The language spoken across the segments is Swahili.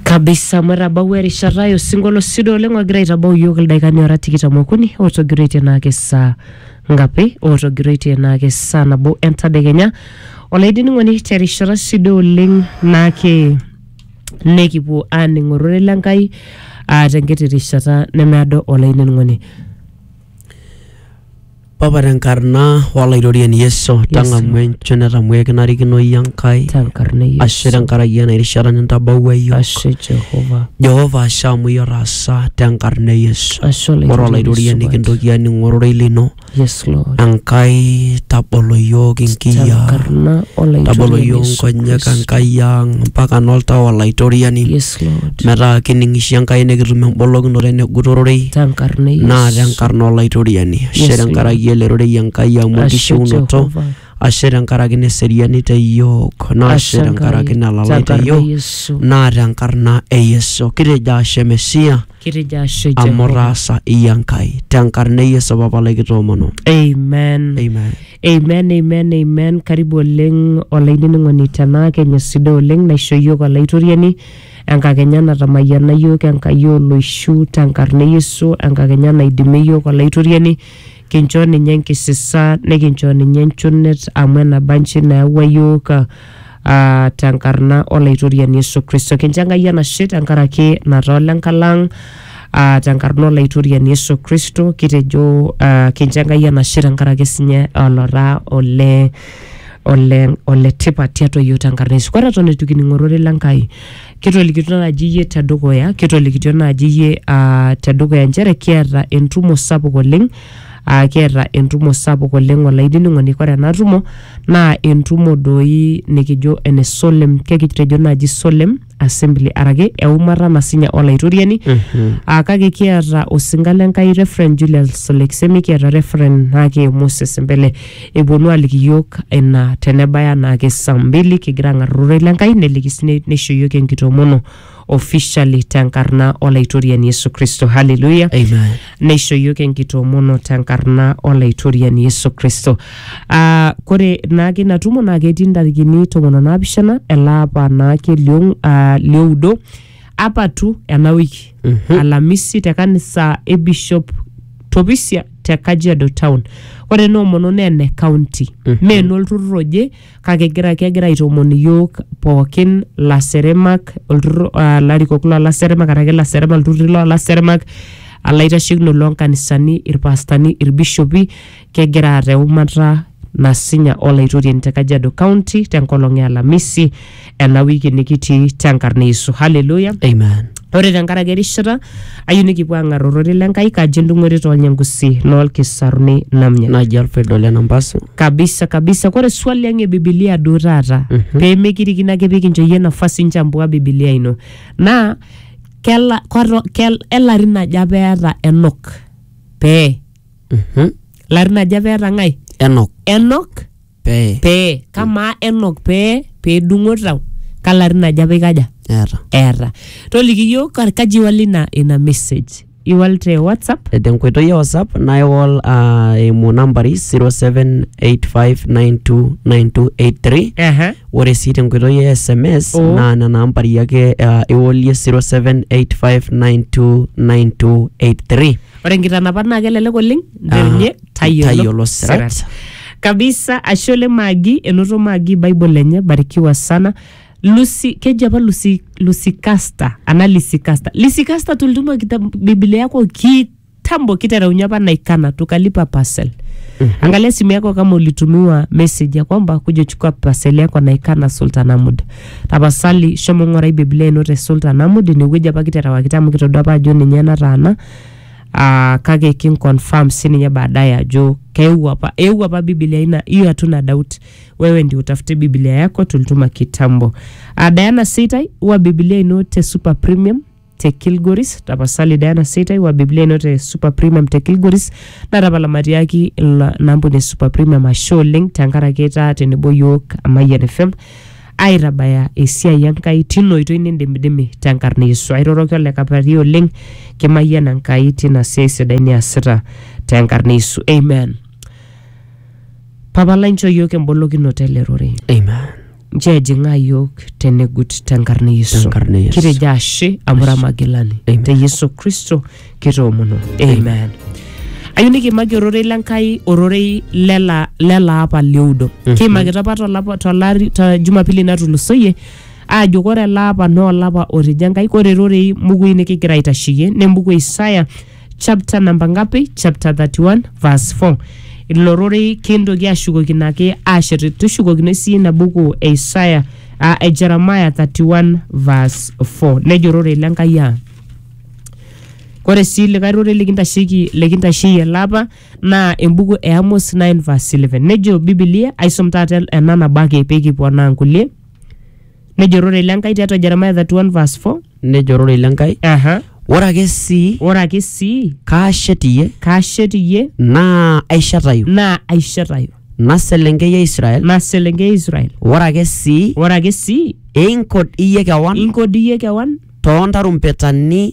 Kabisa marabau erishata singolo sido oleng ogira aitabau yiok ildaikani ora 23 otogiraitie naake saa ngapi otogiraitie naake saa nabo entadekenya olaidining'oni terishata sido oleng naake nekipuo aaning'orore lenkai tenkiti rishata nemeado olaidining'oni Papa Renkarna walaidorian Yeso tanga mwencho netamwe kinarikino yankai tankarne Yeso ashe nkarayana irishara ntabauwa yo ashe Jehova ashamu yorasa tankarne Yeso ashe walaidorian ikindokia ningorore lino yes Lord ankai tabolo yo kinkia tankarna tabolo yo nkonyeka nkayang mpaka nolta walaidorian yes Lord meta kiningishi ankai nekitume bolokino negutorore tankarne Yeso na tankarna walaidorian ashe Lerore yankai ya mwandishi unoto Ashere nkaragine seriani te yok Na ashere nkaragine alalaita yok Na arankarna Yeso Kireja ashe Mesia Kireja ashe Amorasa iyankai Tankarne Yeso babale kitomono Amen Amen Amen, amen, amen Karibu oleng olaidining'oni tena Kenya sida oleng naisho yok olaitoriani Enkakenya natamayana yok enkayo loishu tankarne Yeso Enkakenya naidime yok olaitoriani Kincho ninye nkisisa nekincho ninye nchunet amwena banchi na wayoka tankarna olaitorian Yesu Kristo kinchanga yana shit ankarake natola nkalang tankarna olaitorian Yesu Kristo kitejo kinchanga yana shit ankarake sinye olora ole tipat yato yo tankarna Yesu kwa ratone tukiningorore lankai kitolikitona ajiye tadukoya kitolikitona ajiye tadukoya njere kiata entumo sapuk oleng kiata entumo sapuk oleng olaidining'oni kore enatumo naa entumo doi nikijo ene solemn kekitejo naji solemn assembly arake eumata nasinya olaitoriani kake kiata osingale enkai reference Julius Leksemi kiata reference nake Moses Mbele eponu aliki yiok ena tenebaya nake saa 2 kigira ng'arure lenkai nelikisine neisho yiok enkitomono officially tankarna olaitorian Yesu Kristo hallelujah amen neisho yiok enkitomono tankarna olaitorian Yesu Kristo kore nake natumo nake tindarikini 17 elapa nake lioudo apa tu ena wiki alamisi te kanisa Bishop Tobisia te Kajiado town kore no mono nene county meno olturroje kakegira aitomoni yok pookin laseremak olturro larikok laseremak arake laseremak olturrilo laseremak alaitashikino lonkanisani irpastani irbishopi kegira areumata nasinya olaitorian te Kajiado county tenkolong alamisi ena wiki nikiti tankarne Yesu hallelujah amen Ore tenkarake erishata ayuni kipuo ang'arorore lenkai kaji ndung'ore tolnyangusi noolkisaruni namnya naji Alfredo Lenambasu kabisa kore swali ang Biblia do taata peemekirikino ake pikincho yie nafasi nchambua Biblia ino na elarin aja peeta Enok larin aja peeta ng'ai Enok pee kama Enok pee dungo tau kalarin aja peikaja Era. Toliki yo kaji walina ina message. Iwalte WhatsApp. Denkwito ya WhatsApp na iwal mu nambari 0785929283. Wore si denkwito ya SMS na nambari yake iwali 0785929283. Ore nkitanapa na kelelek oleng ndenye tayolo serat. Kabisa ashole magi enoto magi Bible enye barikiwa sana. Lucy kejapa Lucy Casta Lucy Casta tulituma Biblia yako kitambo kitara unyapa na ikana tukalipa parcel angalia simu yako kama ulitumiwa message ya kwamba kuja chukua parcel yako na ikana Sultan Ahmad tabasali shomo ngora Biblia inote Sultan Ahmad ni weja pa kitara wakitamu kitodwa pa jo ninyana rana kage king confirm sini baadaye ajo keuwa pa Biblia ina hiyo hatuna doubt wewe ndio utafute Biblia yako tulituma kitambo Diana Sitai wa Biblia inote super premium te Kilgoris tabasali Diana Sitai wa Biblia inote super premium te Kilgoris na tabala mariaki nambu ne super premium a show link tankara keta tenebo yok Amayan FM airabaya esia yankai tino ito inendemidemi tankarne Yesu airorokyo le kapari oleng kemayana nkai tina sese daini asira tankarne Yesu amen Papa lancho yoke mboloki notelerore amen jejinga yok tenegut tenkarne Yesu kireja ashe amura magilani te Yesu Kristo kiromono amen ayuniki magorore lankai orore lela apa leudo kimagita pato lapa tolari ta Jumapili natulusoye ajo kore lapa no lapa orijangai kore rore muguine kigira itashiye nembugu Isaya chapter number ngapi chapter 31 verse 4 ilorore kendo gyashugo kinake ashere tushugo ginesi na buku Isaiah Jeremiah 31 verse 4 nejorore lankaya kore sile garore lekintashiye lapa na embuku Amos 9 verse 11 nejo Biblia aisomtatel enana bake peki pona nkulie nejorore lankai teto Jeremiah 31 verse 4 nejorore lankai ora ke si kaashetiye na aishatayu na selenge ya Israel ora ke si inkod iye kewan tontarumpetani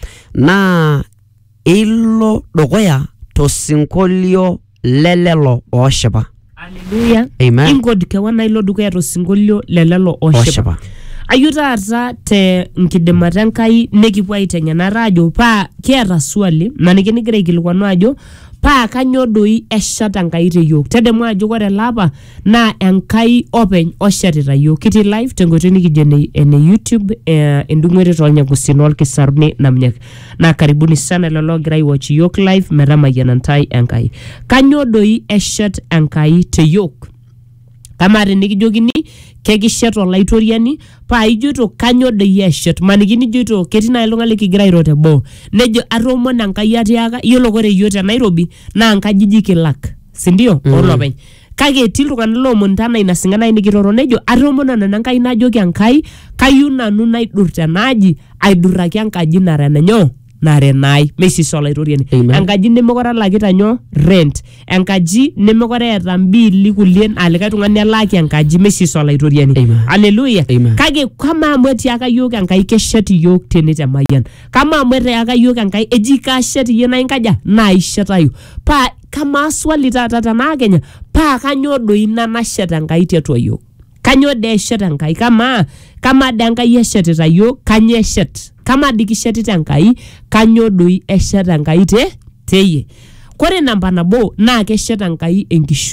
na ilo dogoya tosinkolio lelelo oshipa haleluya amen inkod kewan ilo dogoya tosinkolio lelelo oshipa ayutata te nkidimata enkai nekipuo aiteng'enara ajo pa kiata swali manikinigira aikilikuanu ajo pa kanyo doi eshata enkai te yiok tedemu ajo kore lapa na enkai openy oshetita yiok kiti live tenkoitoi nikijo ene YouTube endung'ore tolnyagusin olkisaruni namnyak na karibuni sana lelo ogira aiwatch yiok live metamayiana ntai enkai kanyo doi eshet enkai te yiok kama tenikijokini kekishet olaitoriani pa ijoito kanyo doi eshet manikini joito ketina ilung'ale kigira airote bo nejo atomona enkai atiaka yiolo kore yiok te Nairobi na nkajijik ilak sindio olopeny kake etii iltung'anak loomonitana ina sing'ana nikiroro nejo atomona nanu enkai najoki enkai kayieu nanu naidur tenaaji aidurraki enkaji nare nai mesisi olaitoriani enkaji nemekore alakita nyoo rent enkaji nemekore eeta mbili kulie alikae tung'ani alaki enkaji mesisi olaitoriani haleluya kake kama amu etiaka yiok enkai keshet yiok tene temayian kama amu etiaka yiok enkai eji kaashet iyie nainkaja naishetayu pa kama swali tata tenaa Kenya pa kanyo doi nashet enkai tiatua yiok kanyo de eshet enkai kama de enkai eshetita yiok kanyo eshet kama dikishetita enkai kanyo doi eshet enkai teye kore namba nabo na keshet enkai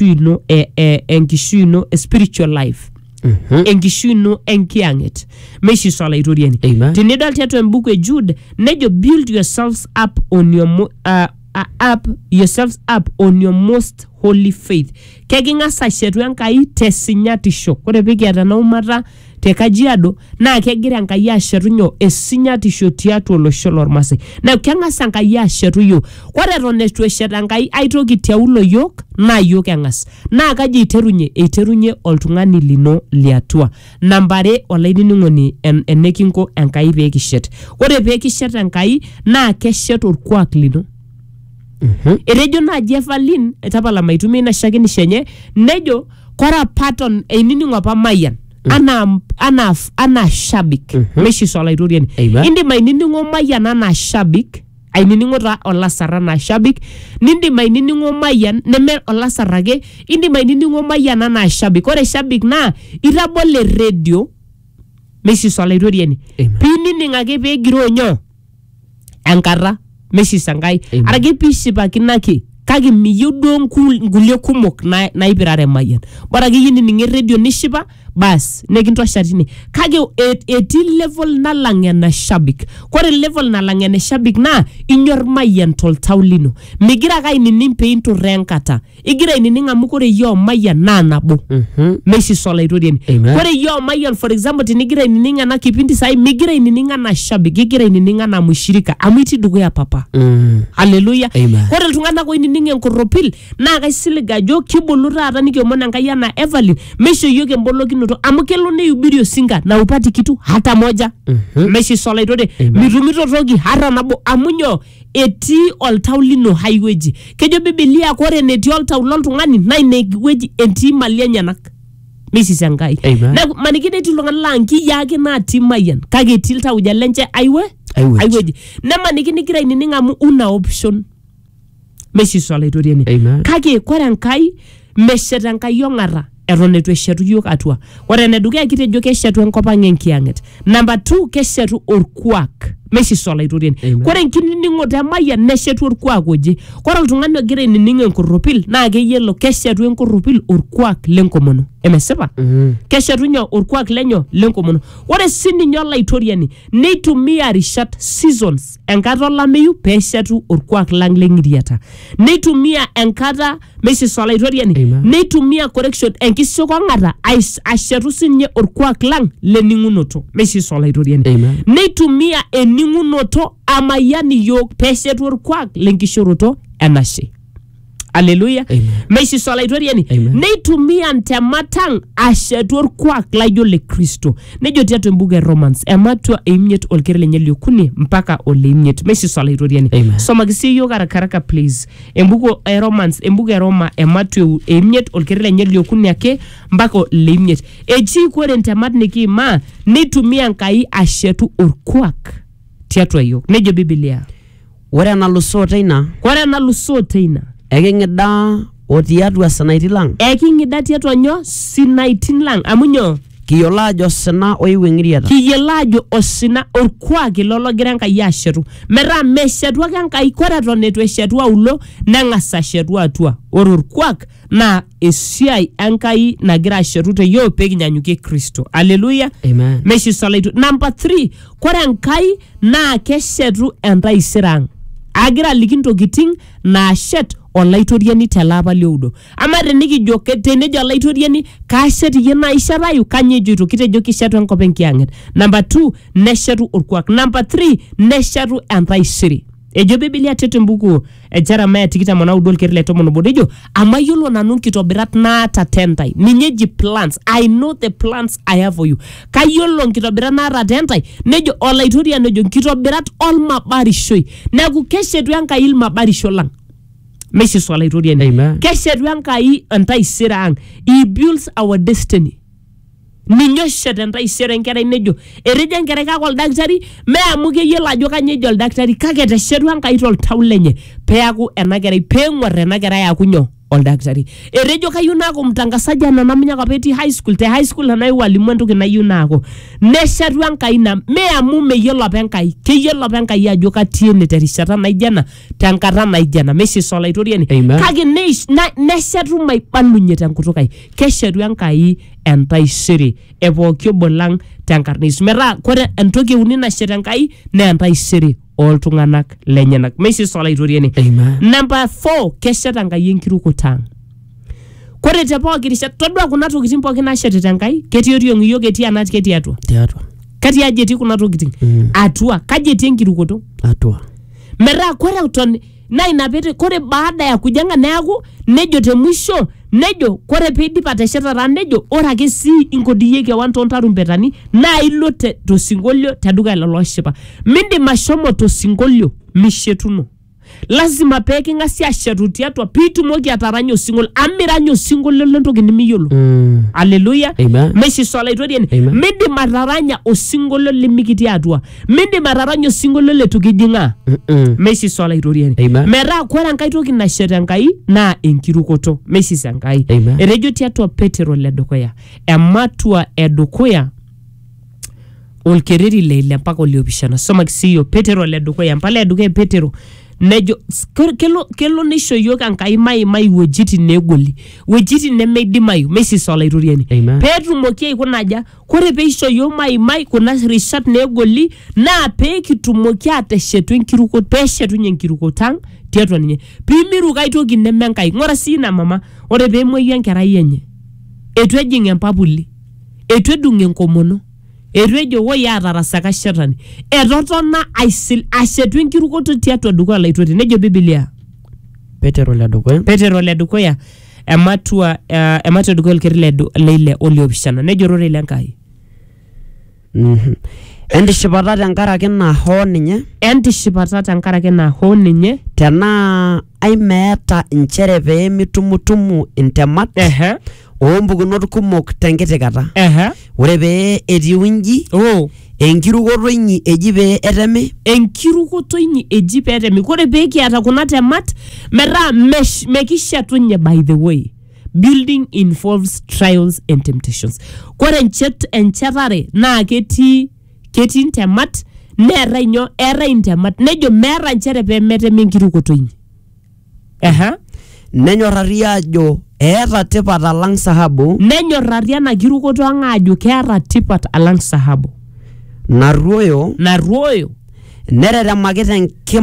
enkishui ino spiritual life enkishui ino enkiang'et meshiso olaitoriani tinidol tiatua embuku Jude nejo build yourselves up on your most holy faith keging'asa ashetu enkai tesinyatisho kore pikiata naumata te Kajiado na kegira enkai ashetu esinyatisho tiatua olosho lormasai na keng'asa enkai ashetu yiok kore eton etu eshet enkai aitoki tiaulo yiok na yiok eng'as na kaji iterunye oltung'ani lino liatua nambare olainining'oni enekinko enkai peekishet kore peekishet enkai na keshet orkuak lino erejo naji Evelyn etapala maitumia ina shakini shenye nejo kora pattern eininingo apa mayan ana shabik meshi sola ituriani indi mainingo mayan ana shabik ainingo ta olasara na shabik nindi mainingo mayan neme olasarage indi mainingo mayan ana shabik ore shabik na irabole radio meshi sola ituriani pininingake pe gironyo ankara meshi sangai arage pishipakinaki kage miyudo ngulie kumok naipirare mayan bara giyini ninge radio nishipa bas nekintosha tini kage eti level nalangena shabik kore level nalangena shabik na inyor mayan tol taulino migira kai ninimpe into renkata igira inininga mukore yo mayan na nabo meshi sola itodieni kore yo mayan for example tinigira inininga na kipindi sai migira inininga na shabik igira inininga na mushirika amiti dugo ya papa haleluya kore tungana ko inininga nkoropil na kaisiliga jo kibuluta ata nikiomona nkaya na Evelyn mesho yoke mboloki noto amukelo ne yubirio singa na upati kitu hata moja meshi sola itode mitumito toki hata nabo amunyo eti oltaulino highway kejo Biblia kore neti oltaulol tungani na ineweji enti malianyanak meshi sangai na manikide tilongan langi yake na timayan kage tilta ujalenche highway na manikini kira inininga mu una option meshi sola itode kage kore nkai meshetankai yongara eton etu eshetu yiok atua. Ore enedukuya kitejo keshetu enkop ang' enkiang'et. Number 2 keshetu orkuak. Meshiso olaitoriani. Kore enkinining'oto emayian neshetu orkuak oje. Kore oltung'ani ogira ainining' enkorropil naa keyiolo keshetu enkorropil orkuak lenkomono. Emesipa? Keshetu nyoo orkuak lenyo lenkomono. Ore sininye olaitoriani neitumia rishat seasons enkata olameyu peeshetu orkuak lang' leng'iriata. Neitumia enkata meshiso olaitoriani neitumia correction enkisokong'ata ashetu sinye orkuak lang' lening'unoto. Meshiso olaitoriani. Neitumia ening'unoto amayiani yiok peeshetu orkuak lenkishoroto enashe. Haleluya. Meshiso olaitoriani neitumia ntematang' ashetu orkuak laijo le Kristo. Nejo tiatua embuku e Romans ematua eimiet olkere lenye liokuni mpaka oleimiet. Meshiso olaitoriani. Somaki sii yiok haraka please. Embuku e Romans, embuku e Roma ematua eimiet olkere lenye liokuni ake mpaka oleimiet. Eji kore ntemat nikiima neitumia Enkai ashetu orkuak tiatua yiok. Nejo Biblia. Ore enalusoo teina. Eking'ida otiatua sinaitin lang'. Eking'ida tiatua nyoo sinaitin lang'. Amu nyoo? Kiyiolo ajo osina oiwu eng'iriata. Kiyiolo ajo osina orkuak lologira Enkai ashetu. Metaa meshetu ake Enkai kore eton etu eshetu aulo neng'as ashetu atua. Ore orkuak naa esiai Enkai nagira ashetu te yiok pekinyanyukie Kristo. Haleluya. Meshiso olaitoriani. Number 3 kore Enkai naa keshetu entaisere ang'. Agira aliki ntokiting' naashet olaitoriani telapa lioudo. Ama tenikijo tenejo olaitoriani kaashet iyie naishetayu kanyoo ejoito kitejo kishetu enkop enkiang'et. Number 2 neshetu orkuak. Number 3 neshetu entaisere. Ejo Biblia tiatua embuku e Jeremiah 29 olkere le 11 ejo amayiolo nanu nkitobirat naata tentai. Ninye eji plans. I know the plans I have for you. Kayiolo nkitobirat naata tentai. Nejo olaitoriani nejo nkitobirat olmabarishoi. Neeku keshetu Enkai ilmabarisho lang'. Meshiso olaitoriani. Keshetu Enkai entaisere ang'. He builds our destiny. Ninyo shet entaisere enkerai nejo etejo enkerai kake oldakitari mee amu keyiolo ajo kanyoo ejo oldakitari kake teshetu Enkai toltau lenye peaku ena kerai peeng'uar ena kerai aaku nyoo oldakitari. Etejo kayieu naaku mtangasaji ananamunya apa etii high school te high school anaiu alimu entoki nayieu naaku. Neshetu Enkai ina mee amu meyiolo apa Enkai. Keyiolo apa Enkai ajo katii ene terishata naijo ena tenkata naijo ena. Meshiso olaitoriani. Kake neshetu maibalunye tenkutuk ai. Keshetu Enkai entaisere epooki obo lang' tenkarna Yesu. Metaa kore entoki euni nashet Enkai naa entaisere oltung'anak lenyenak. Meshiso olaitoriani. Number 4 keshet Enkai enkirukoto ang'. Kore te pooki rishat todua kuna tokiting' pooki nashetita Enkai ketii oriong' iyiok etii anati ketii atua. Katii aji etii kuna tokiting'? Atua. Kaji etii enkirukoto? Atua. Metaa kore eton na ina pete kore baada ya kujanga neaku nejo te mwisho nejo kore peidip ateshetata nejo ore ake sii inkodiyie kewan tontarumbetani naa ilo tosingolio teduka loloshipa. Mindim ashomo tosingolio mishetuno. Lazima peking'asi ashetu tiatua piitumoki ataranyo singolio amiranyo singolio lentoki nimiyiolo. Haleluya. Meshiso olaitoriani. Mindim ataranya osingolio limikitii atua. Mindim ataranyo osingolio letu kijing'a. Meshiso olaitoriani. Metaa kore enkai toki nashet Enkai naa enkirukoto. Meshiso Enkai. Etejo tiatua Petero ledukuya. Ematua edukuya olkereri leile mpaka oliopishana. Somaki siiyo Petero ledukuya mpala edukuya Petero. Nejo kelo nisho yiok Enkai mai wejitin negoli. Wejitin nemeidimayu. Meshiso olaitoriani. Peetumoki aikuna aja kore peisho yiok mai kuna rishat negoli naa peekitumoki ateshetu enkirukoto peeshetunye enkirukoto ang' tiatua ninye. Pimiru kai toki neme Enkai. Ng'ora sii ina mama ore peemuoyu enkerai enye etu ejing' empapuli etu edung' enkomono etu ejo woi atarasaka shetani. Etotona ashetu enkirukoto tiatua duka olaitoriani. Nejo Biblia. Petero ledukuya ematua duka olkeri leile oliopishana. Nejo rore ile Enkai. Entishipata tenkaraki naa hoo ninye. Entishipata tenkaraki naa hoo ninye. Tenaa aimeeta nchere peemitumutumu intemat. Ompukunot kumok tenkiti kata. Ore pee etiu inji enkirukoto inyi eji pee etemi. Enkirukoto inyi eji pee etemi. Kore pee kiata kuna temat metaa mekishetunye by the way. building involves trials and temptations. Kore enchetare na ketii intemat neera inyo era intemat nejo meera nchere pemete minkirukoto inyi. Nenyoraria ajo eeta tipat alang sahabu. Nenyoraria na kirukoto anga ajo keeta tipat alang sahabu. Naruoyo netetemakita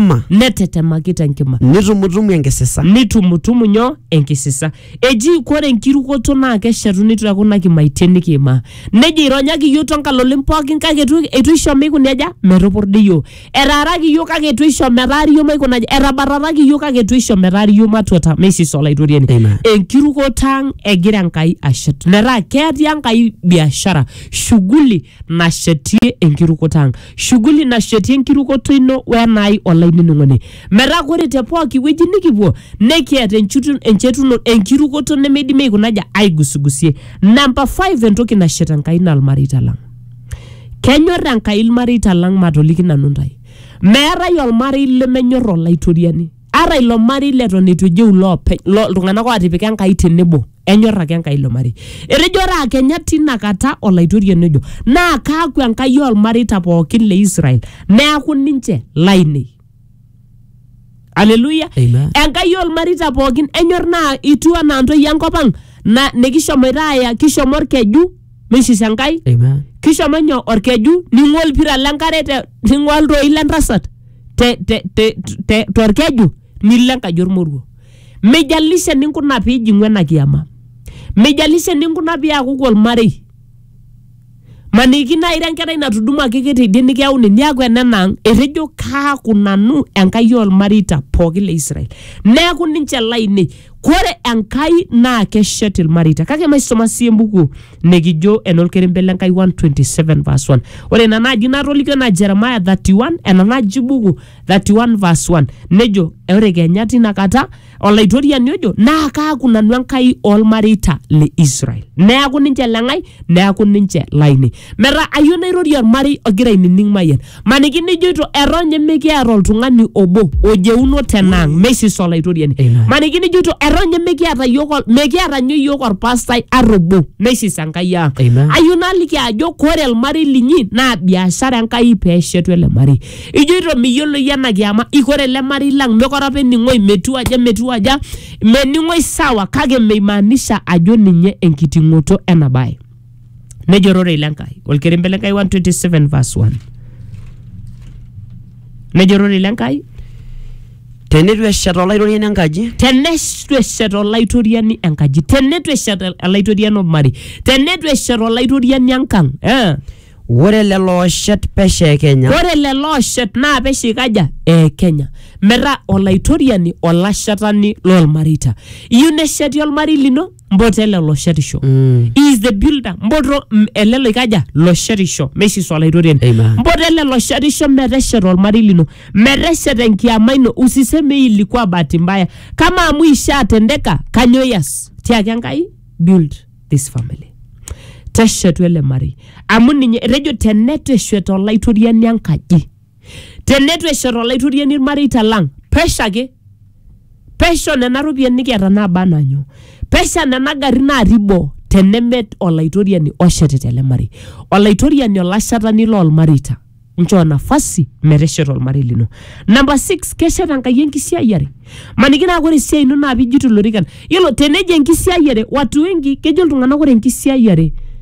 enkima nitumutumu enkisisa nyo enkisisa eji kore enkirukoto na keshetuni tuakuna kimaitie nikima neji ironyaki yo tonkalolin pookin kake etu isho mikuneja metoporde yo eraraki yo kake etu isho merari yo maikunaja erabararaki yo kake etu isho merari yo matuata meisiso olaitoriani enkirukotang egira Enkai ashet nera ketii Enkai biashara shughuli nashetie enkirukotang shughuli nashetie enkirukoto ino wenai olainining'oni mera kore te pooki wueji nikipuo nekiata enchetuno enkirukoto nemedimi aikunaja aigusugusie. Number 5 entoki nashet Enkai na ilmareita lang. Kenyor Enkai ilmareita lang matoliki nanu ntai. Meetai olmarei lemenyor olaitoriani. Ara ilo marei leton etu ejeu iltung'anak ootipika Enkai tenebo. Enyor ake Enkai ilo marei. Etejo ora Kenya tina kata olaitoriani ojo naa kaaku Enkai olmareita pookin le Israel neaku ninche lainei. Hallelujah. Enkai olmareita pookin enyor naa itu ana ntoi enkopang na nekishomoita aya kishomo orkeju meisisa Enkai. Kishomo nyo orkeju ning'ol pira lenkare ning'ol toi lentasat te orkeju nilenkaji ormoruo. Mejalisha ninkuna piijing'u ena kiama. Mejalisha ninkuna piaku olmarei. Maniki naira enkerai natudumaki kitidie nikiauni niaku enenang etejo kaaku nanu Enkai olmareita pookin le Israel. Neaku ninche lainei. Kore Enkai naa keshet ilmareita. Kake maisoma sie embuku nekijo enolkerembe Enkai 127 verse 1. Ore ina naaji natolikio na Jeremiah 31 ena naaji buku 31 verse 1. Nejo ore Kenya tina kata olaitoriani ojo naa kaaku nanu Enkai olmareita le Israel. Neaku ninche lengai neaku ninche lainei. Mera ayo nairorie olmarei ogira ainining mayian. Maniki nijoito eronye mekiara oltung'ani obo ojeuno tenang meisiso olaitoriani. Maniki nijoito eronye mekiata nyo yok orpastai arobo meisisa Enkai ang. Ayo naliki ajo kore elmarei linyi naa biashara Enkai peeshetu ele marei. Ijoito miyiolo yana kiama ikore ele marei lang mekora pening'oi metu aja mening'oi sawa kake meimaanisha ajo ninye enkiting'oto ena bae. Nejorore ile Enkai olkerembe Enkai 127 verse 1. Nejorore ile Enkai tenetu eshet olaitoriani enkaji tenetu eshet olaitoriani enkaji tenetu eshet olaitoriani omari tenetu eshet olaitoriani enkang ore lelo oshet peshe Kenya ore lelo oshet naa peshe kaja Kenya mera olaitoriani olashetani lolmareita iyu nesheti olmarei lino mbote lelo shetisho is the builder mboto elelo ikaja lo shetisho meisiso olaitoriani mbote lelo shetisho meteshet olmarei lino meteshet enkiama ino usiseme ilikuwa bahati mbaya kama amuisha atendeka kanyoyas tiake Enkai build this family teshetu ele marei amu ninye rejo tenetu eshet olaitoriani enkaji tenetu eshet olaitoriani ilmareita lang peshake pesho nena ropiyiani nikiata naba nanyo pesha nena gari naaribo tenemet olaitoriani oshetita ele marei olaitoriani olashetani lolmareita nchoo nafasi meteshet olmarei lino. Number 6 keshet Enkai enkisiayiare. Maniki naa kore esiai ino naa piijitu lorikan. Yiolo teneje enkisiayiare watu wengi kejo iltung'anak ore enkisiayiare